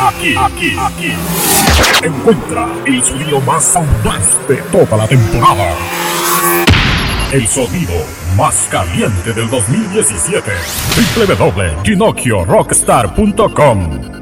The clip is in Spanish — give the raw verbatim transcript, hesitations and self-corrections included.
aquí, aquí, aquí. Encuentra el sonido más audaz de toda la temporada. El sonido más caliente del dos mil diecisiete. doble u doble u doble u punto ginocchio rockstar punto com